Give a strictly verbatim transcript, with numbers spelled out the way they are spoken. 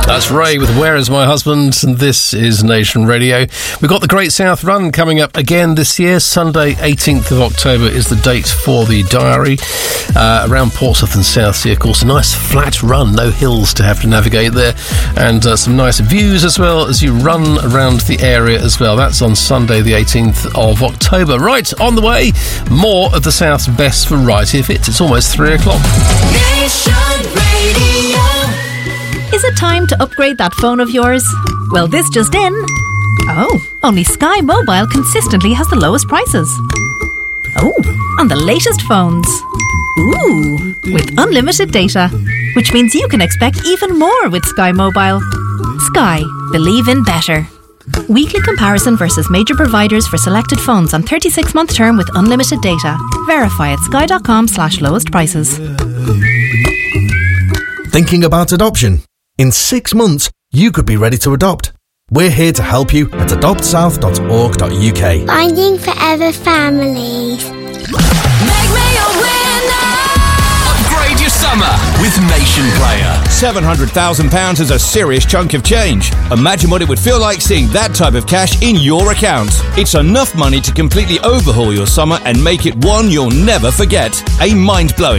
That's Ray with Where Is My Husband, and this is Nation Radio. We've got the Great South Run coming up again this year. Sunday, eighteenth of October is the date for the diary. Uh, around Portsmouth and Southsea, of course. A nice flat run, no hills to have to navigate there, and uh, some nice views as well as you run around the area as well. That's on Sunday, the eighteenth of October. Right, on the way, more of the South's best variety of hits. It's almost three o'clock. Nation Radio. Is it time to upgrade that phone of yours? Well, this just in. Oh, only Sky Mobile consistently has the lowest prices. Oh, on the latest phones. Ooh, with unlimited data, which means you can expect even more with Sky Mobile. Sky, believe in better. Weekly comparison versus major providers for selected phones on thirty-six month term with unlimited data. Verify at sky.com slash lowest prices. Thinking about adoption? In six months, you could be ready to adopt. We're here to help you at adopt south dot org dot U K. Finding Forever Families. Make me a winner. Upgrade your summer with Nation Player. seven hundred thousand pounds is a serious chunk of change. Imagine what it would feel like seeing that type of cash in your account. It's enough money to completely overhaul your summer and make it one you'll never forget. A mind-blowing